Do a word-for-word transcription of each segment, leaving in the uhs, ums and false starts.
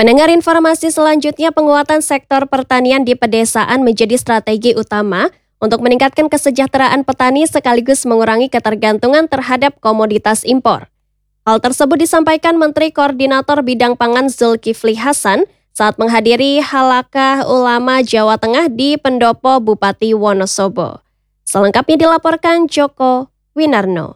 Pendengar, informasi selanjutnya, penguatan sektor pertanian di pedesaan menjadi strategi utama untuk meningkatkan kesejahteraan petani sekaligus mengurangi ketergantungan terhadap komoditas impor. Hal tersebut disampaikan Menteri Koordinator Bidang Pangan Zulkifli Hasan saat menghadiri Halakah Ulama Jawa Tengah di Pendopo Bupati Wonosobo. Selengkapnya dilaporkan Joko Winarno.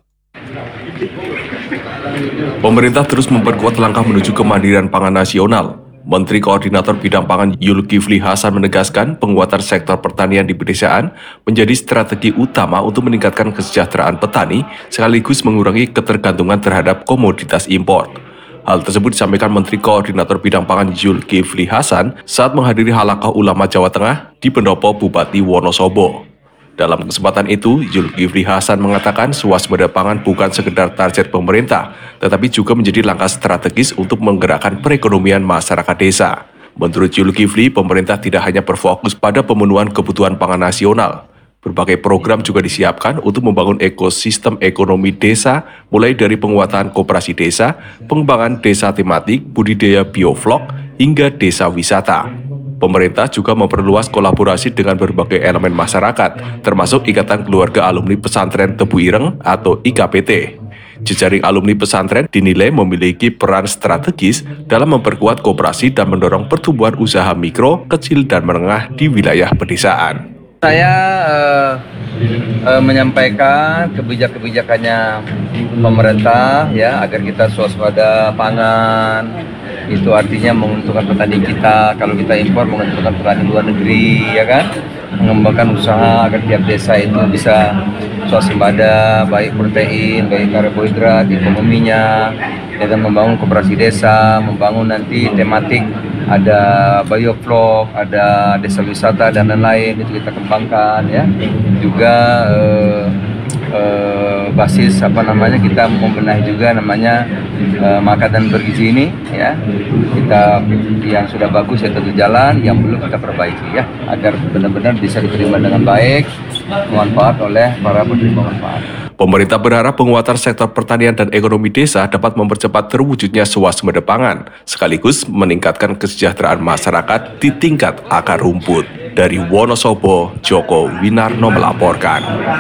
Pemerintah terus memperkuat langkah menuju kemandirian pangan nasional. Menteri Koordinator Bidang Pangan Zulkifli Hasan menegaskan penguatan sektor pertanian di pedesaan menjadi strategi utama untuk meningkatkan kesejahteraan petani sekaligus mengurangi ketergantungan terhadap komoditas impor. Hal tersebut disampaikan Menteri Koordinator Bidang Pangan Zulkifli Hasan saat menghadiri Halakah Ulama Jawa Tengah di Pendopo Bupati Wonosobo. Dalam kesempatan itu, Zulkifli Hasan mengatakan swasembada pangan bukan sekedar target pemerintah, tetapi juga menjadi langkah strategis untuk menggerakkan perekonomian masyarakat desa. Menurut Zulkifli, pemerintah tidak hanya berfokus pada pemenuhan kebutuhan pangan nasional. Berbagai program juga disiapkan untuk membangun ekosistem ekonomi desa, mulai dari penguatan koperasi desa, pengembangan desa tematik, budidaya bioflok, hingga desa wisata. Pemerintah juga memperluas kolaborasi dengan berbagai elemen masyarakat, termasuk Ikatan Keluarga Alumni Pesantren Tebu Ireng atau I K P T. Jejaring alumni pesantren dinilai memiliki peran strategis dalam memperkuat koperasi dan mendorong pertumbuhan usaha mikro, kecil, dan menengah di wilayah pedesaan. Saya uh, uh, menyampaikan kebijakan-kebijakannya pemerintah ya agar kita swasembada pangan. Itu artinya menguntungkan petani kita, kalau kita impor menguntungkan petani luar negeri, ya kan? Mengembangkan usaha agar tiap desa itu bisa swasembada, baik protein, baik karbohidrat, ekonominya, dan membangun koperasi desa, membangun nanti tematik, ada bioflok, ada desa wisata dan lain-lain, itu kita kembangkan, ya. Juga eh, eh, basis apa namanya kita membenahi juga namanya eh, makanan bergizi ini, ya. Kita yang sudah bagus ya tentu jalan, yang belum kita perbaiki ya, agar benar-benar bisa diterima dengan baik, manfaat oleh para penerima manfaat. Pemerintah berharap penguatan sektor pertanian dan ekonomi desa dapat mempercepat terwujudnya swasembada pangan, sekaligus meningkatkan kesejahteraan masyarakat di tingkat akar rumput. Dari Wonosobo, Joko Winarno melaporkan.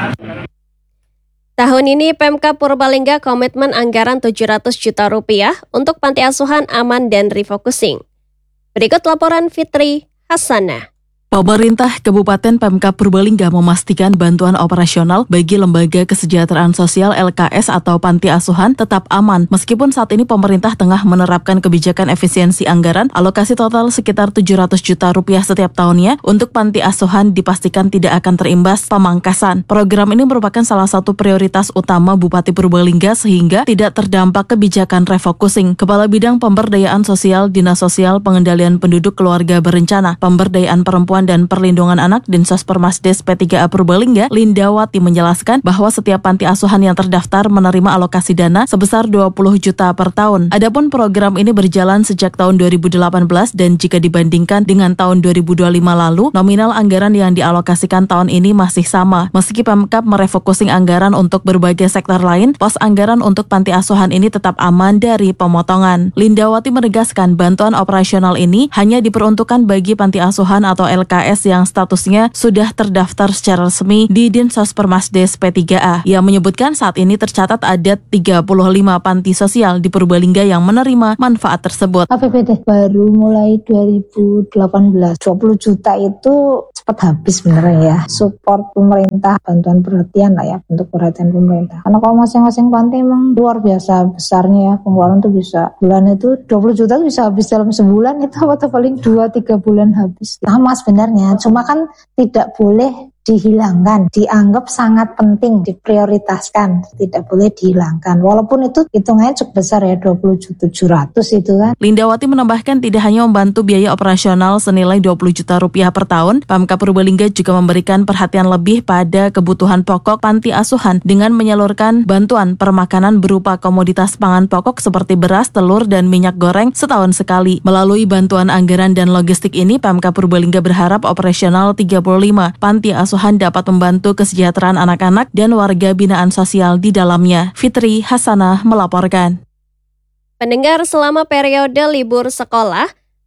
Tahun ini Pemkab Purbalingga komitmen anggaran tujuh ratus juta rupiah untuk panti asuhan aman dan refocusing. Berikut laporan Fitri Hasanah. Pemerintah Kabupaten Pemkab Purbalingga memastikan bantuan operasional bagi Lembaga Kesejahteraan Sosial L K S atau Panti Asuhan tetap aman. Meskipun saat ini pemerintah tengah menerapkan kebijakan efisiensi anggaran, alokasi total sekitar tujuh ratus juta rupiah setiap tahunnya untuk Panti Asuhan dipastikan tidak akan terimbas pemangkasan. Program ini merupakan salah satu prioritas utama Bupati Purbalingga sehingga tidak terdampak kebijakan refocusing. Kepala Bidang Pemberdayaan Sosial Dinas Sosial Pengendalian Penduduk Keluarga Berencana, Pemberdayaan Perempuan dan Perlindungan Anak Dinsos Permasdes P tiga A Purbalingga, Lindawati menjelaskan bahwa setiap panti asuhan yang terdaftar menerima alokasi dana sebesar dua puluh juta per tahun. Adapun program ini berjalan sejak tahun dua ribu delapan belas dan jika dibandingkan dengan tahun dua ribu dua puluh lima lalu, nominal anggaran yang dialokasikan tahun ini masih sama. Meski Pemkab merefocusing anggaran untuk berbagai sektor lain, pos anggaran untuk panti asuhan ini tetap aman dari pemotongan. Lindawati menegaskan bantuan operasional ini hanya diperuntukkan bagi panti asuhan atau L K S yang statusnya sudah terdaftar secara resmi di Dinsos Permasdes P tiga A. Ia menyebutkan saat ini tercatat ada tiga puluh lima panti sosial di Purbalingga yang menerima manfaat tersebut. A P B D baru mulai dua ribu delapan belas, dua puluh juta itu cepat habis beneran ya. Support pemerintah, bantuan perhatian lah ya, bentuk perhatian pemerintah. Karena kalau masing-masing panti emang luar biasa besarnya ya, pengeluaran tuh bisa bulan itu dua puluh juta bisa habis dalam sebulan itu atau paling dua tiga bulan habis. Sama sebenarnya, cuma kan tidak boleh dihilangkan, dianggap sangat penting, diprioritaskan, tidak boleh dihilangkan. Walaupun itu hitungannya cukup besar ya, dua puluh juta tujuh ratus itu kan. Lindawati menambahkan tidak hanya membantu biaya operasional senilai dua puluh juta rupiah per tahun, Pemkab Purbalingga juga memberikan perhatian lebih pada kebutuhan pokok panti asuhan dengan menyalurkan bantuan permakanan berupa komoditas pangan pokok seperti beras, telur, dan minyak goreng setahun sekali. Melalui bantuan anggaran dan logistik ini, Pemkab Purbalingga berharap operasional tiga puluh lima panti asuhan dapat membantu kesejahteraan anak-anak dan warga binaan sosial di dalamnya. Fitri Hasanah melaporkan. Pendengar, selama periode libur sekolah,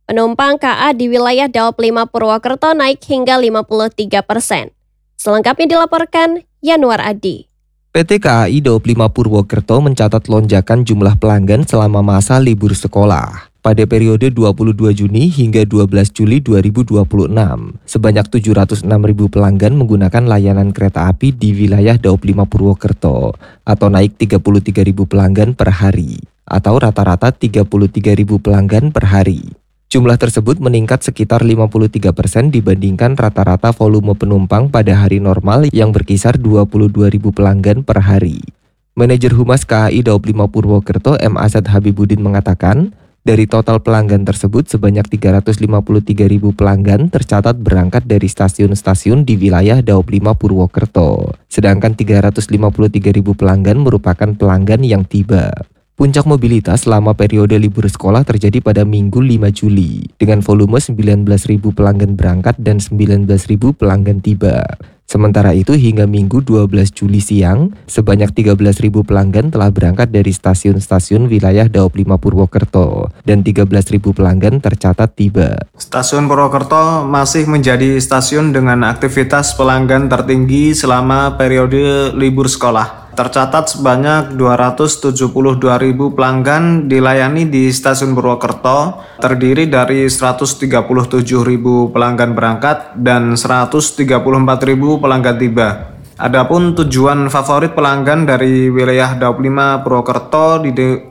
Penumpang K A di wilayah Daop lima Purwokerto naik hingga lima puluh tiga persen. Selengkapnya dilaporkan Yanuar Adi. P T K A I Daop lima Purwokerto mencatat lonjakan jumlah pelanggan selama masa libur sekolah. Pada periode dua puluh dua Juni hingga dua belas Juli dua ribu dua puluh enam, sebanyak tujuh ratus enam ribu pelanggan menggunakan layanan kereta api di wilayah Daop lima Purwokerto atau naik tiga puluh tiga ribu pelanggan per hari atau rata-rata tiga puluh tiga ribu pelanggan per hari. Jumlah tersebut meningkat sekitar lima puluh tiga persen dibandingkan rata-rata volume penumpang pada hari normal yang berkisar dua puluh dua ribu pelanggan per hari. Manajer Humas K A I Daop lima Purwokerto M Asad Habibudin mengatakan, dari total pelanggan tersebut sebanyak tiga ratus lima puluh tiga ribu pelanggan tercatat berangkat dari stasiun-stasiun di wilayah Daop lima Purwokerto, sedangkan tiga ratus lima puluh tiga ribu pelanggan merupakan pelanggan yang tiba. Puncak mobilitas selama periode libur sekolah terjadi pada Minggu lima Juli dengan volume sembilan belas ribu pelanggan berangkat dan sembilan belas ribu pelanggan tiba. Sementara itu hingga Minggu dua belas Juli siang, sebanyak tiga belas ribu pelanggan telah berangkat dari stasiun-stasiun wilayah Daop lima Purwokerto dan tiga belas ribu pelanggan tercatat tiba. Stasiun Purwokerto masih menjadi stasiun dengan aktivitas pelanggan tertinggi selama periode libur sekolah. Tercatat sebanyak dua ratus tujuh puluh dua ribu pelanggan dilayani di Stasiun Purwokerto, terdiri dari seratus tiga puluh tujuh ribu pelanggan berangkat dan seratus tiga puluh empat ribu pelanggan tiba. Adapun tujuan favorit pelanggan dari wilayah Daop lima Purwokerto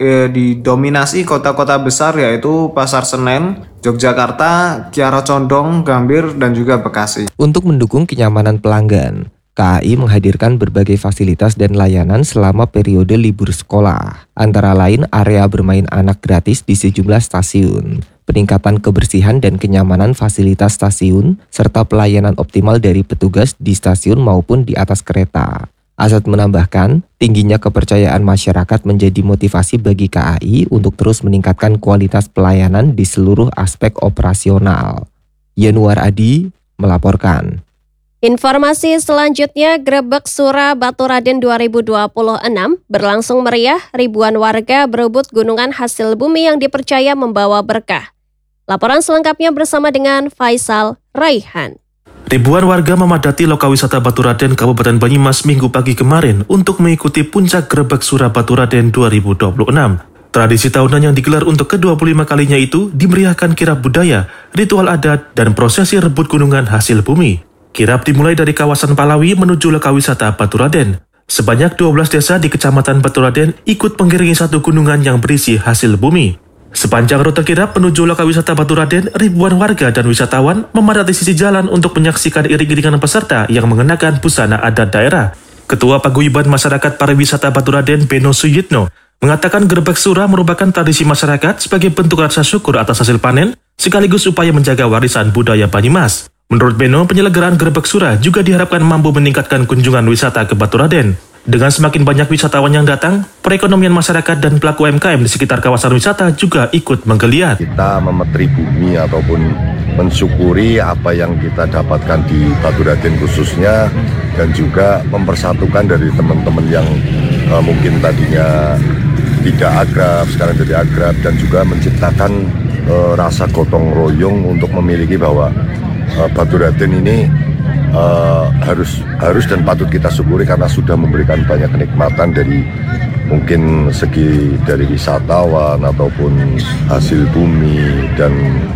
didominasi kota-kota besar yaitu Pasar Senen, Yogyakarta, Kiara Condong, Gambir, dan juga Bekasi. Untuk mendukung kenyamanan pelanggan, K A I menghadirkan berbagai fasilitas dan layanan selama periode libur sekolah, antara lain area bermain anak gratis di sejumlah stasiun, peningkatan kebersihan dan kenyamanan fasilitas stasiun, serta pelayanan optimal dari petugas di stasiun maupun di atas kereta. Asad menambahkan, tingginya kepercayaan masyarakat menjadi motivasi bagi K A I untuk terus meningkatkan kualitas pelayanan di seluruh aspek operasional. Yanuar Adi melaporkan. Informasi selanjutnya, Grebek Sura Baturaden dua ribu dua puluh enam berlangsung meriah, ribuan warga berebut gunungan hasil bumi yang dipercaya membawa berkah. Laporan selengkapnya bersama dengan Faisal Raihan. Ribuan warga memadati Lokawisata Baturaden Kabupaten Banyumas Minggu pagi kemarin untuk mengikuti puncak Grebek Sura Baturaden dua ribu dua puluh enam. Tradisi tahunan yang digelar untuk ke dua puluh lima kalinya itu dimeriahkan kirap budaya, ritual adat, dan prosesi rebut gunungan hasil bumi. Kirap dimulai dari kawasan Palawi menuju Lokawisata Baturaden. Sebanyak dua belas desa di Kecamatan Baturaden ikut mengiringi satu gunungan yang berisi hasil bumi. Sepanjang rute kirap menuju Lokawisata Baturaden, ribuan warga dan wisatawan memadati sisi jalan untuk menyaksikan iring-iringan peserta yang mengenakan busana adat daerah. Ketua Paguyuban Masyarakat Pariwisata Baturaden, Beno Suyitno, mengatakan Grebek Sura merupakan tradisi masyarakat sebagai bentuk rasa syukur atas hasil panen, sekaligus upaya menjaga warisan budaya Banyumas. Menurut Beno, penyelenggaraan Grebek Sura juga diharapkan mampu meningkatkan kunjungan wisata ke Baturaden. Dengan semakin banyak wisatawan yang datang, perekonomian masyarakat dan pelaku U M K M di sekitar kawasan wisata juga ikut menggeliat. Kita memetri bumi ataupun mensyukuri apa yang kita dapatkan di Baturaden khususnya, dan juga mempersatukan dari teman-teman yang uh, mungkin tadinya tidak akrab, sekarang jadi akrab, dan juga menciptakan uh, rasa gotong royong untuk memiliki bahwa Baturaden ini uh, harus harus dan patut kita syukuri karena sudah memberikan banyak kenikmatan dari mungkin segi dari wisatawan ataupun hasil bumi dan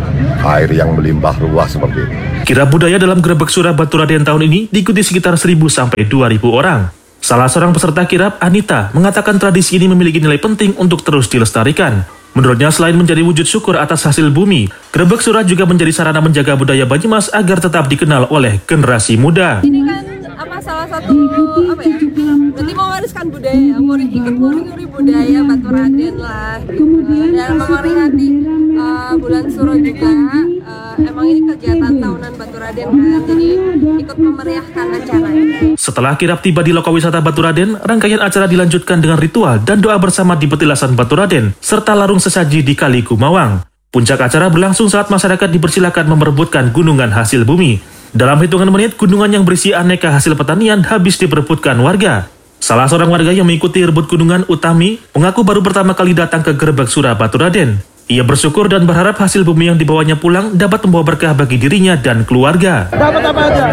air yang melimpah ruah seperti ini. Kirap budaya dalam Grebek Sura Baturaden tahun ini diikuti sekitar seribu sampai dua ribu orang. Salah seorang peserta kirap, Anita, mengatakan tradisi ini memiliki nilai penting untuk terus dilestarikan. Menurutnya, selain menjadi wujud syukur atas hasil bumi, Grebek Sura juga menjadi sarana menjaga budaya Banyumas agar tetap dikenal oleh generasi muda. Ini kan apa salah satu apa ya? Berarti mewariskan budaya, ikut nguri-nguri budaya Baturaden lah. Gitu. Dan memperingati uh, bulan Suro juga. Uh, emang ini kegiatan tahunan Baturaden kan, jadi ikut memeriahkan acara ini. Setelah kirap tiba di Lokawisata Baturaden, rangkaian acara dilanjutkan dengan ritual dan doa bersama di petilasan Baturaden, serta larung sesaji di Kali Kumawang. Puncak acara berlangsung saat masyarakat dipersilakan memerebutkan gunungan hasil bumi. Dalam hitungan menit, gunungan yang berisi aneka hasil pertanian habis diperebutkan warga. Salah seorang warga yang mengikuti rebut gunungan, Utami, mengaku baru pertama kali datang ke Grebek Sura Baturaden. Ia bersyukur dan berharap hasil bumi yang dibawanya pulang dapat membawa berkah bagi dirinya dan keluarga. Dapat apa aja?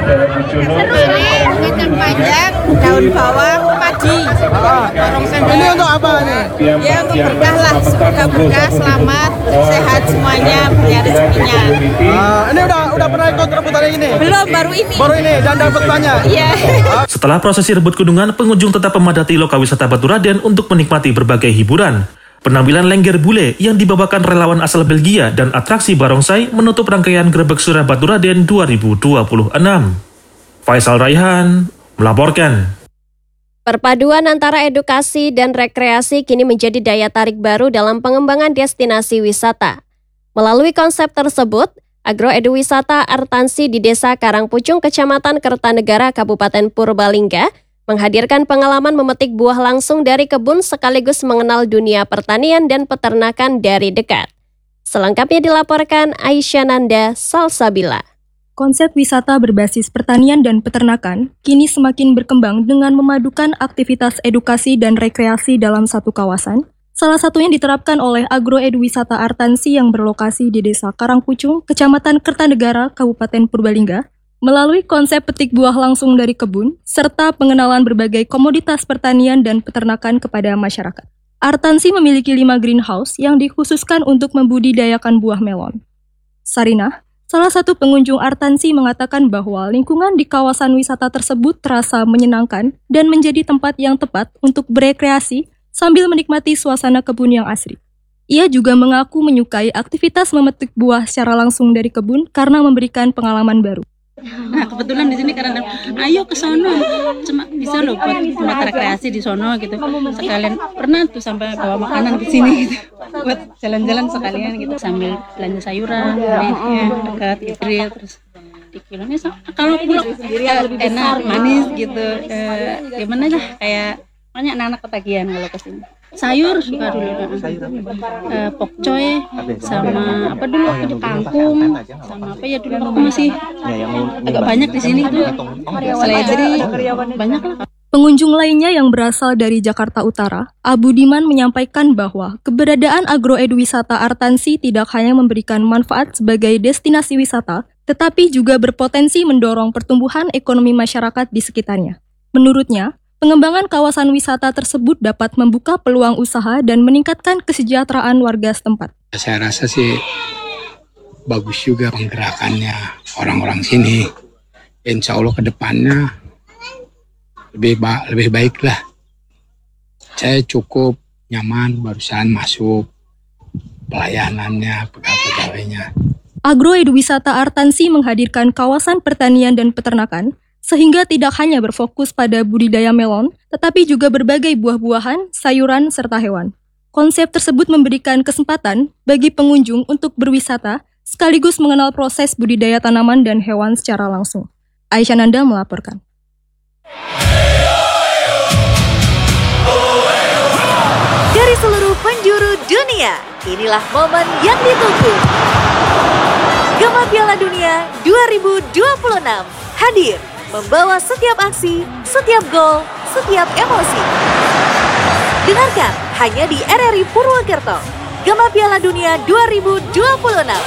Ikan panjang, daun bawang, padi. Ini untuk apa nih? Ya untuk berkah lah, semoga berkah, selamat, sehat semuanya, biar rezekinya. Ah, ini udah udah pernah ikut rebutan ini? Belum, baru ini. Baru ini dan dapat banyak. Iya. Setelah prosesi rebut gunungan, pengunjung tetap memadati lokal wisata Baturaden untuk menikmati berbagai hiburan. Penampilan Lengger Bule yang dibawakan relawan asal Belgia dan atraksi barongsai menutup rangkaian Grebek Sura Baturaden dua ribu dua puluh enam. Faisal Raihan melaporkan. Perpaduan antara edukasi dan rekreasi kini menjadi daya tarik baru dalam pengembangan destinasi wisata. Melalui konsep tersebut, Agroeduwisata Artansi di Desa Karangpucung, Kecamatan Kertanegara, Kabupaten Purbalingga, menghadirkan pengalaman memetik buah langsung dari kebun sekaligus mengenal dunia pertanian dan peternakan dari dekat. Selengkapnya dilaporkan Aisyah Nanda Salsabila. Konsep wisata berbasis pertanian dan peternakan kini semakin berkembang dengan memadukan aktivitas edukasi dan rekreasi dalam satu kawasan. Salah satunya diterapkan oleh Agroeduwisata Artansi yang berlokasi di Desa Karangpucung, Kecamatan Kertanegara, Kabupaten Purbalingga, melalui konsep petik buah langsung dari kebun, serta pengenalan berbagai komoditas pertanian dan peternakan kepada masyarakat. Artansi memiliki lima greenhouse yang dikhususkan untuk membudidayakan buah melon. Sarinah, salah satu pengunjung Artansi, mengatakan bahwa lingkungan di kawasan wisata tersebut terasa menyenangkan dan menjadi tempat yang tepat untuk berekreasi sambil menikmati suasana kebun yang asri. Ia juga mengaku menyukai aktivitas memetik buah secara langsung dari kebun karena memberikan pengalaman baru. Nah kebetulan di sini karena ayo ke sono, cuma bisa loh buat tempat rekreasi di sono gitu. Sekalian pernah tuh sampai bawa makanan ke sini gitu, buat jalan-jalan sekalian gitu sambil belanja sayuran, ya, dekat grill terus di kilonya kalau pulang enak manis gitu, eh, gimana lah kayak banyak anak-anak ketagihan kalau ke sini. Sayur suka dulu, uh, pokcoy sama apa dulu itu kangkung sama apa ya dulu aku masih agak banyak di sini tuh seledri banyak lah. Pengunjung lainnya yang berasal dari Jakarta Utara, Abu Diman, menyampaikan bahwa keberadaan Agroeduwisata Artansi tidak hanya memberikan manfaat sebagai destinasi wisata, tetapi juga berpotensi mendorong pertumbuhan ekonomi masyarakat di sekitarnya. Menurutnya, pengembangan kawasan wisata tersebut dapat membuka peluang usaha dan meningkatkan kesejahteraan warga setempat. Saya rasa sih bagus juga penggerakannya orang-orang sini. Insya Allah ke depannya lebih, ba- lebih baik lah. Saya cukup nyaman barusan masuk, pelayanannya, pegawai-pegawainya. Agroeduwisata Artansi menghadirkan kawasan pertanian dan peternakan, sehingga tidak hanya berfokus pada budidaya melon, tetapi juga berbagai buah-buahan, sayuran, serta hewan. Konsep tersebut memberikan kesempatan bagi pengunjung untuk berwisata, sekaligus mengenal proses budidaya tanaman dan hewan secara langsung. Aisyah Nanda melaporkan. Dari seluruh penjuru dunia, inilah momen yang ditunggu. Gema Piala Dunia dua ribu dua puluh enam hadir, membawa setiap aksi, setiap gol, setiap emosi. Dengarkan hanya di R R I Purwokerto. Gema Piala Dunia dua ribu dua puluh enam.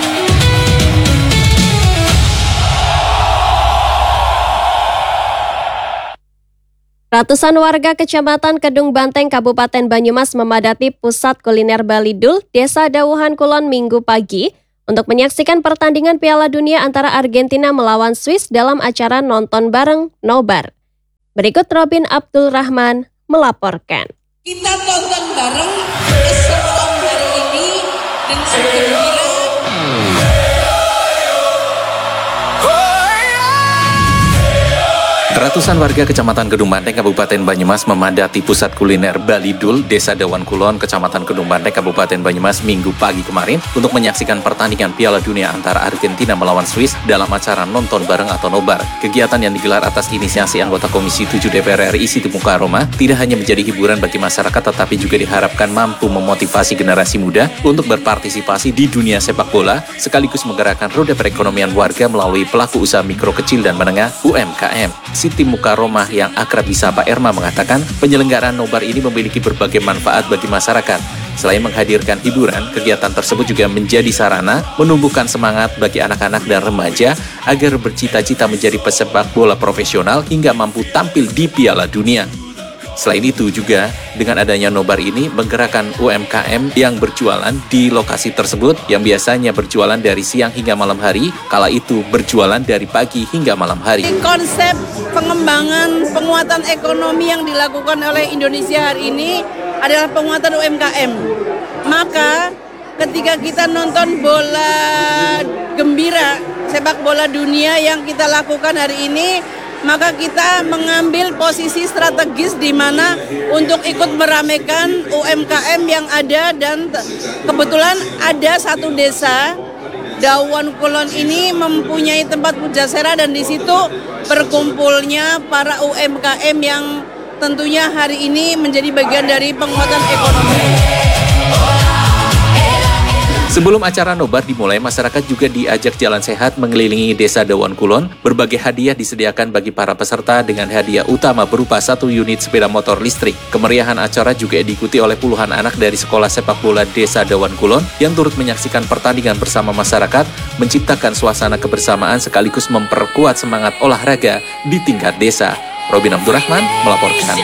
Ratusan warga Kecamatan Kedung Banteng, Kabupaten Banyumas memadati pusat kuliner Balidul, Desa Dawuhan Kulon Minggu pagi untuk menyaksikan pertandingan Piala Dunia antara Argentina melawan Swiss dalam acara nonton bareng Nobar. Berikut Robin Abdul Rahman melaporkan. Kita tonton bareng keseruan hari ini dengan gembira. Ratusan warga Kecamatan Kedung Banteng, Kabupaten Banyumas memadati pusat kuliner Balidul, Desa Dawan Kulon, Kecamatan Kedung Banteng, Kabupaten Banyumas minggu pagi kemarin untuk menyaksikan pertandingan Piala Dunia antara Argentina melawan Swiss dalam acara nonton bareng atau nobar. Kegiatan yang digelar atas inisiasi anggota Komisi tujuh D P R R I Siti Mukaroma tidak hanya menjadi hiburan bagi masyarakat, tetapi juga diharapkan mampu memotivasi generasi muda untuk berpartisipasi di dunia sepak bola, sekaligus menggerakkan roda perekonomian warga melalui pelaku usaha mikro kecil dan menengah U M K M. Siti Mukaromah yang akrab disapa Erma mengatakan penyelenggaraan nobar ini memiliki berbagai manfaat bagi masyarakat. Selain menghadirkan hiburan, kegiatan tersebut juga menjadi sarana menumbuhkan semangat bagi anak-anak dan remaja agar bercita-cita menjadi pesepak bola profesional hingga mampu tampil di Piala Dunia. Selain itu juga, dengan adanya nobar ini menggerakkan U M K M yang berjualan di lokasi tersebut yang biasanya berjualan dari siang hingga malam hari, kala itu berjualan dari pagi hingga malam hari. Konsep pengembangan penguatan ekonomi yang dilakukan oleh Indonesia hari ini adalah penguatan U M K M. Maka ketika kita nonton bola gembira, sepak bola dunia yang kita lakukan hari ini, maka kita mengambil posisi strategis di mana untuk ikut meramaikan U M K M yang ada, dan kebetulan ada satu desa Dawan Kulon ini mempunyai tempat pujasera, dan di situ berkumpulnya para U M K M yang tentunya hari ini menjadi bagian dari penguatan ekonomi. Sebelum acara nobar dimulai, masyarakat juga diajak jalan sehat mengelilingi Desa Dawan Kulon. Berbagai hadiah disediakan bagi para peserta dengan hadiah utama berupa satu unit sepeda motor listrik. Kemeriahan acara juga diikuti oleh puluhan anak dari sekolah sepak bola Desa Dawan Kulon yang turut menyaksikan pertandingan bersama masyarakat, menciptakan suasana kebersamaan sekaligus memperkuat semangat olahraga di tingkat desa. Robin Abdurrahman melaporkan.